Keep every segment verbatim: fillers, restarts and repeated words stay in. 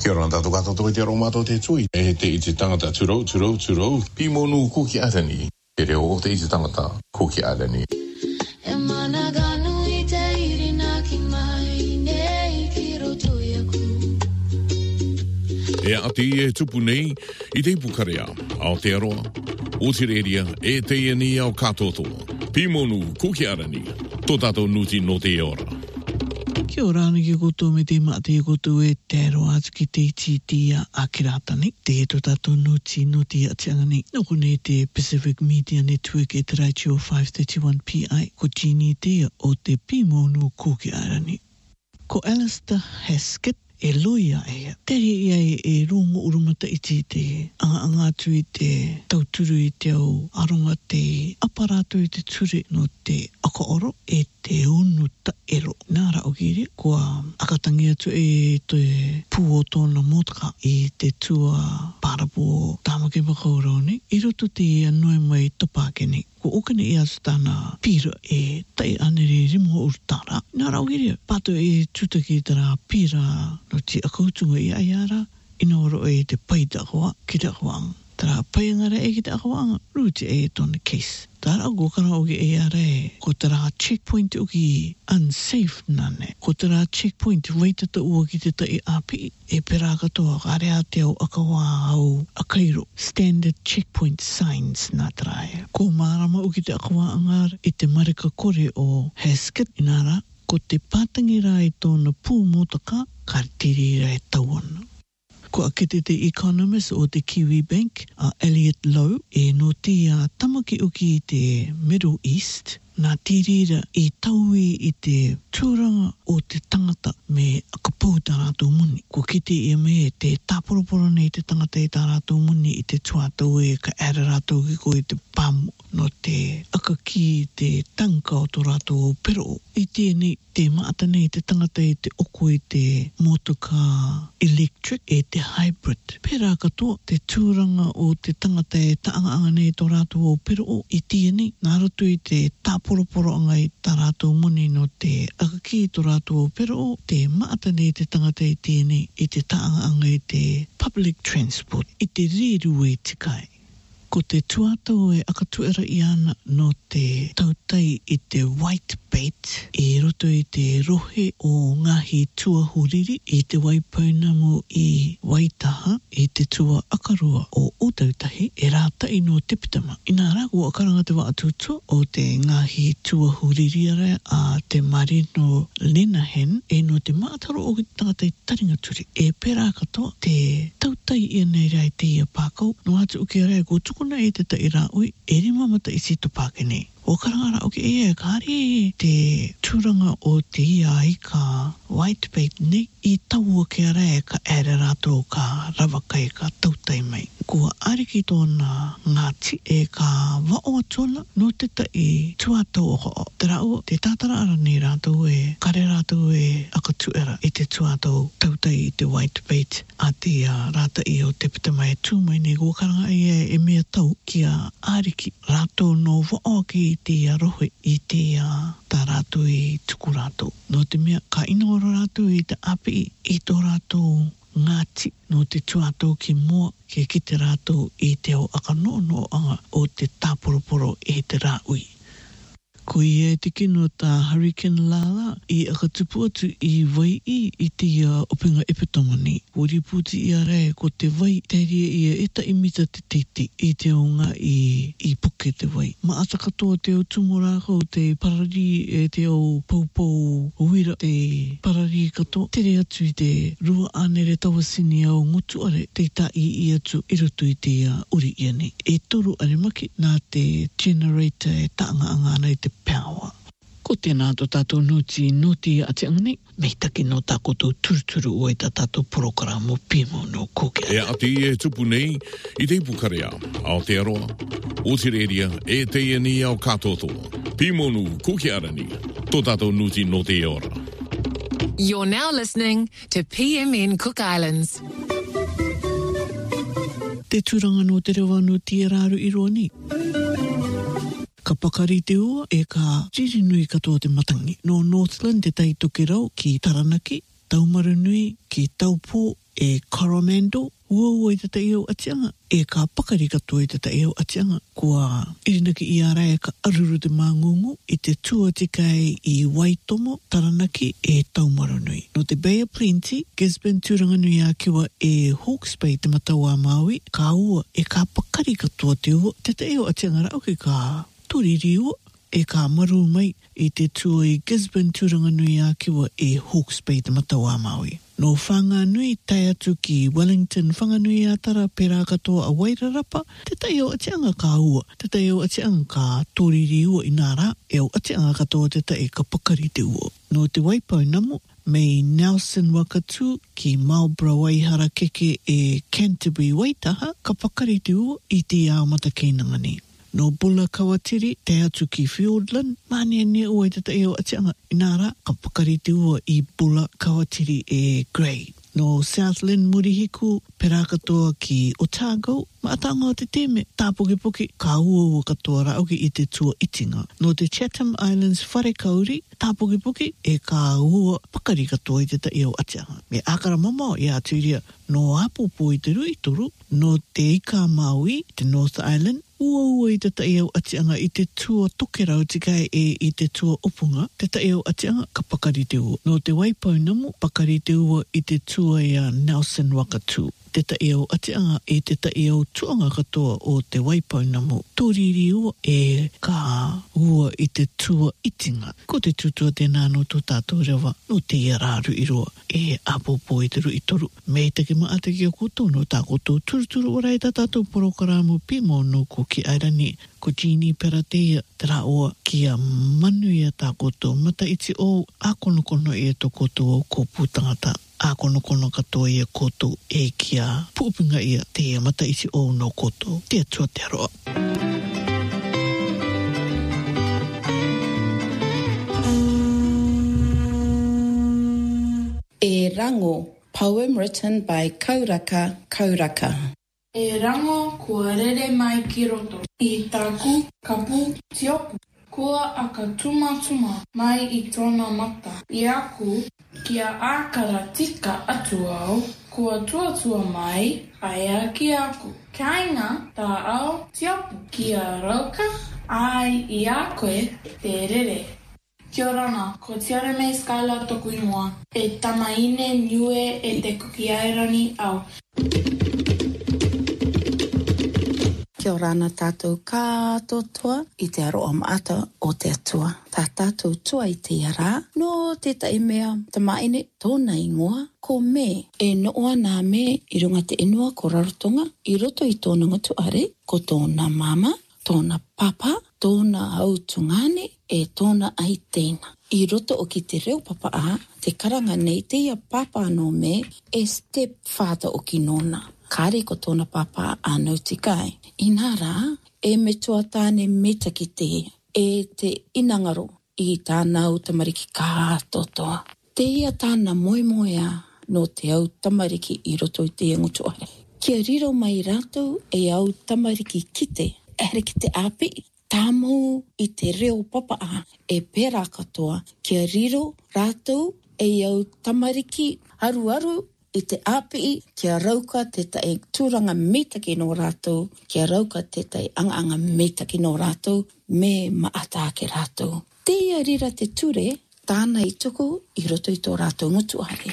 Kia ora tātou katoa te aromato te tui. E te i te tangata turou, turou, turou. Pimonu kuki arani. Te reo o te i te tangata kuki arani. E mana ganu i te irina ki mai nei ki roto iaku. E ati e tupu nei i te pukarea ao te aroa. O te reria e te iani ao katotoa. Pimonu kuki arani. Tō tātou nuti no te ora. Kia ora ana ki koutou me te mate e koutou e te aroa atu ki te iti a Kiratani. Te e tō tātou nuti no te atiangani. Noko ne te Pacific Media Network e te Raichio five thirty-one P I. Ko Gini te o te Pimonu kuki arani. Ko Alistair Haskett e loia ea. Tere ia e, e rongo urumata i te te anga anga atu i te tauturu i te au aronga te aparato i te ture no te akaoro e te unu ta ero. Nāra o kiri, kua akatangi atu e te pū o tōna motaka i te tua parapo tāmake whakauroni. I roto te anoi mai topākeni. Ko okane i atu tāna pira e tai anere rimo urutara. Nāra o kiri, pato e tutaki tara pira no te akautunga i aiara. Ina oro e te paita akua ki te akuanga. Tara paiangara e ki te akuanga, ruti e tōna case. Tara ko kara o ki e ara e, ko tara checkpoint o ki unsafe nane. Ko tara checkpoint waitata ua ki te tai api e pera katoa karea te au akawa au akairo. Standard checkpoint signs nā tara e. Ko marama o ki te akawa angara i te marika kore o Haskett inara, ko te pātangira i tōna pū motaka, ka tirira e tauana. Ko akete te economist o te Kiwi Bank, a Elliot Lowe, e no te a tamaki uki i te Middle East, nā tirira i taui i te tūranga o te tangata me akapau tā rātou muni. Ko kite i me te tāporoporo nei te tangata i tā rātou muni i te tuatau e ka ara rātou ki ko i te pāmu no te akaki i te tanka o tō rātou pero. I tēnei te maata nei te tangata i te oko i te motoka electric e te hybrid. Pērā katoa te tūranga o te tangata e taanga nei tō rātou o pero i tēnei nā roto i te tāporoporo anga i tā rātou muni no te akaki i tō rātou o pero te maata nei te tangata i tēnei i te taanga anga i te public transport i te riru e tikai. Ko te tuatau e akatuera i ana no te tautai i te white bait e roto i te rohe o ngahi tuahuriri i te waipaunamo i Waitaha i te tua akarua o Otautahi e rāta i no Tipitama. Ina rā kua akaranga te wa atutua o te ngahi tuahuriri ara a te Marino Lenahan e no te mātaro o ki tangata i taringaturi. E pērā katoa te tautai i nei rai te ia pākau no atu uki ara e ko tukuna e te tai rā ui e rima mata i sito pākene. O karangara o ki e kāri te tūranga o te ia i ka white bait nei i taua ke ara e ka ere rātou ka rawaka e ka tautai mai. Kua ariki tōna ngāti e ka wao atona no te tai tuatau o ho. Te rau te tātara ara nei rātou e kare rātou e akatuera i te tuatau tautai i te white bait a te uh, rāta i o te pitamai tūmai nei kua karanga i e, e mea tau ki a ariki rātou no wao ki te arohe i te uh, tā rātou i tuku rātou. No te mea ka inoro rātou i te api i tō rātou ngāti no te tuatau ki mua ke ki te rātou i te au akanono anga o te tāporoporo e te rāui. Ko i e te kino tā Hurricane Lala i akatupu atu i vai i i te uh, opinga epitomani. Ko riputi i are ko te vai teri i e eta imita te titi i te onga i, i puke te vai. Ma ata katoa te o tumorako te parari e te o paupau uira te parari katoa. Tere atu i te rua anere tawasini au ngutu are te ta i i atu i rutu i te uh, uri iani. E toru are maki nā te generator e taanga angana i te power. Ko tēnā tō tātou noti noti ati angani, mei taki no tā koutou turuturu o e tā tātou programo Pimonu kuki. E ati e tupu nei i te ipukarea ao te aroa, o te reria e te iani ao katotoa. Pimonu kuki arani, tō tātou noti no te ora. You're now listening to P M N Cook Islands. Te turanga no te rewa no te raru i roa ni. Ka pakari te ua e ka tirinui katoa te matangi. No Northland te tai toke rau ki Taranaki taumaranui, ki taupō, e Coromando, ua ua i tata iau atianga, e ka pakari katoa i tata iau atianga, kua irinaki i ara e ka aruru te māngungu, i te tua tikai i Waitomo, Taranaki, e Taumaranui. No te Bay of Plenty, Gisborne Turanganui a kiwa e Hawke's Bay te matau a Maui, ka ua e ka pakari katoa te ua, tata iau atianga rau ki ka turiri ua, e ka maru mai i te tua i Gisborne Turanganui a kiwa e Hawke's Bay te matau a Maui. No whanganui tai atu ki Wellington, whanganui a tara pera katoa a Wairarapa, te tai o atianga ka ua, te tai o atianga ka tōriri ua i nara, e o atianga katoa te tai ka pakari te ua. No te Waipau namu, mei Nelson Wakatu ki Marlborough Waihara keke e Canterbury Waitaha, ka pakari te ua i te ao mata keinangani. No Bula Kawatiri, te atu ki Fiordland, mani ane ua i tata eo atianga inara, ka pakari te ua i Bula Kawatiri e Grey. No Southland Murihiku, pera katoa ki Otago, maatanga o te teme, tāpukipuki, ka ua ua katoa rauki i te tua itinga. No te Chatham Islands Wharekauri, tāpukipuki, e ka ua pakari katoa i tata eo atianga. Me akara mamao i aturia, no apopo i te rui toru, no te Ika Maui, te North Island, ua ua i te taeo atianga i te tua tokerau tikai e i te tua upunga, te taeo atianga ka pakari te ua. No te Waipau namu, pakari te ua i te tua i a Nelson Wakatu. Te taeo atianga e te taeo tuanga katoa o te Waipau namu. Tōriri ua e ka ua i te tua itinga. Ko te tutua tēnā no tō tātou rewa, no te iararu i roa e apopo i te rui toru. Me te ke maa te kia koto no tā koto turuturu ora i tā tātou porokaramu pimo no ko ki airani. Ko Jeannie Peratea te rā oa kia manu ia tā koto mata iti o ākonokono e tō koto o ko pūtangata. Ākonokono katoa ia koto e kia pūpinga ia te mata iti o no koto. Te atua te aroa. E Rango, poem written by Kauraka Kauraka. E rango kua rere mai ki roto. I tāku kapu tiopu. Kua aka tuma tuma mai i tōna mata. I aku kia ākara tika atu au. Kua tuatua mai aia ki aku. Kainga tā au tiopu. Kia rauka ai i a koe te rere. Kia rana, ko Tiare Mai Skylar toku ingoa. E tamaine niue e te kuki airani au. Kia rana tātou kātotoa i te aroa maata o te atua. Tā tātou tua i te iara, no te tai mea tamaine tōna ingoa, ko me e noa nā me i runga te inua ko rarotonga, i roto i tōna ngatu are, ko tōna mama, tōna papa, tōna autungane, e tōna aiteina. I roto o ki te reo papa a, te karanga nei te ia papa no me, e stepfather o ki nona. Kāre ko tōna papa anau tikai. Inara, e me tua tāne meta ki te, e te inangaro i tānau tamariki kātotoa. Te ia tāna moemoea no te au tamariki i roto i te ngutu are. Kia riro mai rātou e au tamariki kite, ere ki te api, tāmau i te reo papa a, e pērā katoa, kia riro rātou e au tamariki aru aru, i te api, kia rauka te tae tūranga metaki no rātou, kia rauka te tae anga-anga metaki no rātou, me maata ke rātou. Te ia rira te ture, tāna i tuku i roto i tō rātou ngutu are.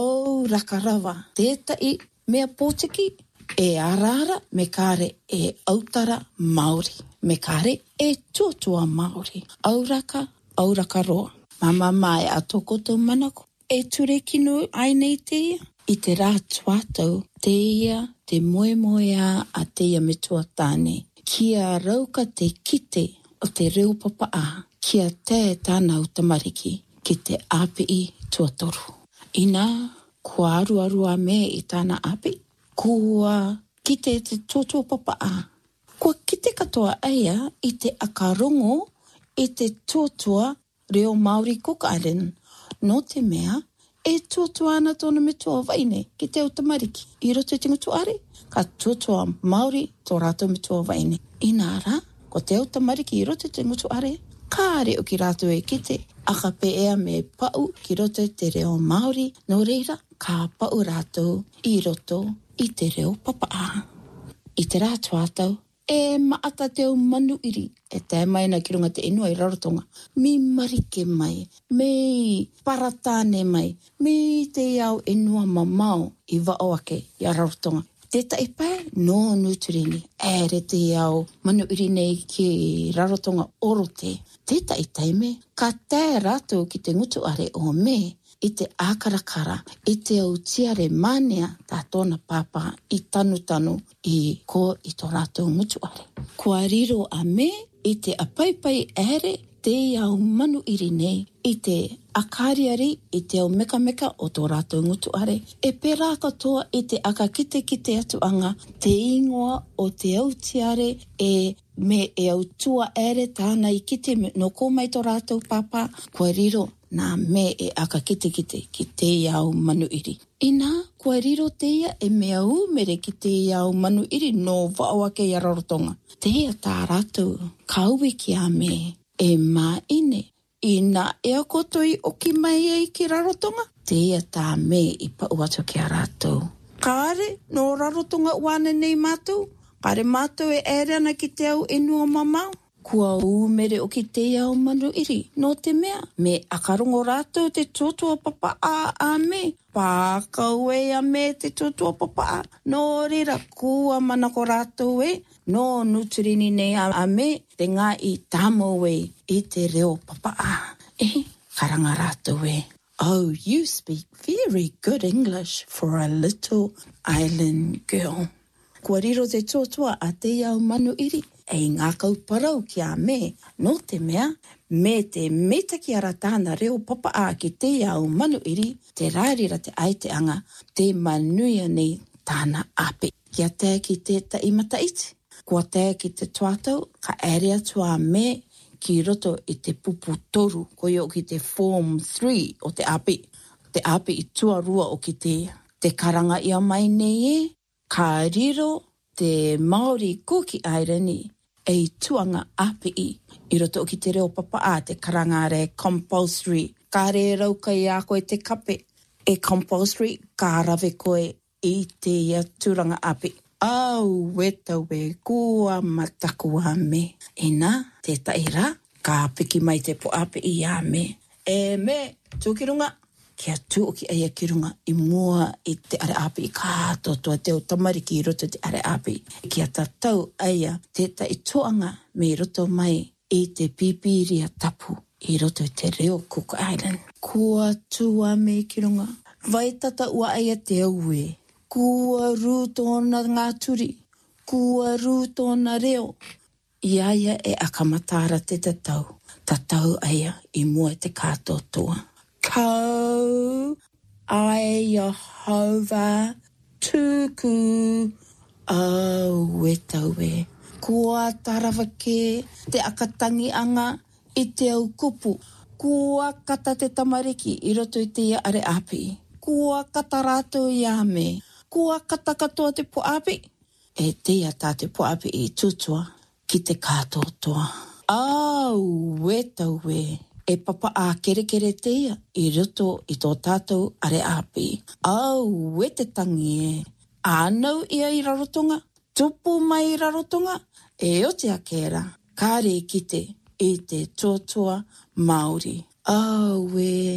O rakarawa, te tae mea pōtiki, e arara me kāre e autara Māori. Me kāre e tuatua Māori. Auraka, auraka roa. Mama mai a tokoto manako. E ture kinu ai nei te ia. I te rā tuatau, te ia, te moe moea a te ia me tuatāne. Kia rauka te kite o te reo papa a, kia te tānau tamariki ki te api tuatoru. Ina, kua aru aru a me i tāna api, kua kite te tuatua papa a. Kua kite katoa aia i te akarongo i te tuatua reo Māori Cook Island, no te mea, e tuatua ana tōna me tua waine ki te o tamariki. I roto i te ngutu are, ka tuatua Māori tō rātou me tua waine. Inara, ko te o tamariki i roto i te ngutu are, Kāre o ki rātou e kite, aka pe ea me pau ki roto te reo Māori, no reira, ka pau rātou i roto i te reo papaa. I te rā tuatau, e maata te au manu iri, e te mai na ki runga te inua i Rarotonga, mi marike mai, me paratāne mai, me te au inua mamao i waoake i Rarotonga. Te tai pai, no nuturini, ere te au manu iri nei ki Rarotonga orote. Te tai taime, ka tae rātou ki te ngutu are o me, i te ākarakara, i te au tiare mānea tā tōna pāpā i tanu tanu i ko i tō rātou ngutu are. Kua riro a me, i te apaipai ere, te au manu iri nei, i te akariari, i te au meka meka o tō rātou ngutu are, e pērā katoa i te aka kite kite atuanga, te ingoa o te au tiare e me e au tua ere tāna i kite no kōmai tō rātou pāpā, kua riro nā me e aka kite kite ki te au manu iri. Ina, kua riro te ia e mea umere ki te au manu iri no waoake i Rarotonga. Te ia tā rātou kauwi ki a me e mā ine. Ina ea kotoi o ki mai e ki Rarotonga. Te ia tā me i pau atu ki a rātou. Kāre, no Rarotonga uane nei mātou. Kāre mātou e ere ana ki te au enua mamau. Kua umere o ki te au manu iri. No te mea, me akarongo rātou te tōtua papa a a me. Pākau e a me te tōtua papa a. No rira, kua manako rātou e. No nuturini nei a, a me. Te ngā i tāmo e i te reo papa a. E, karanga rātou e. Oh, you speak very good English for a little island girl. Kua riro te tōtua a te au manu iri. E ngā kauparau ki a me, no te mea, me te metaki ara tāna reo papa a ki te au manu iri, te rārira te aiteanga, te manuia nei tāna ape. Kia te ki te taimata iti. Kua te ki te tuatau, ka ere atu a me ki roto i te pupu toru, ko yo ki te form three o te ape. Te ape i tuarua o ki te, te karanga ia mai nei e, ka riro te Māori Kuki Aireni e tuanga api i, i roto o ki te reo papa a te karanga re compulsory. Ka re rauka i a koe te kape e compulsory, ka rave koe i te ia turanga api. Au, weta we, kua mataku a me. E nā, te taira, ka piki mai te po api i a me. E me, tūkirunga, kia tū o ki aia kirunga i mua i te are api i kātotoa te o tamariki i roto te are api. Kia tatau aia te tai toanga me roto mai i te pipiria tapu i roto te reo Cook Island. Kua tua me kirunga, vai tata ua aia te aue. Kua rū tōna ngā turi, kua rū tōna reo. Iaia e akamatara te tatau, tatau aia i mua te kātotoa. Ko ai Jehovah tuku au wetawe. Kua tarawake te akatangi anga i te au kupu. Kua kata te tamariki i roto i te ia are api. Kua kata rātou i ame. Kua kata katoa te po api. E te ia tā te po api i tutua ki te kātotoa. Au wetawe. E papa a kere kere teia i roto i tō tātou are api. Au, we te tangi e. Ānau ia i Rarotonga, tupu mai i Rarotonga, e o te akera, kāre kite i te tōtua Māori. Au, we.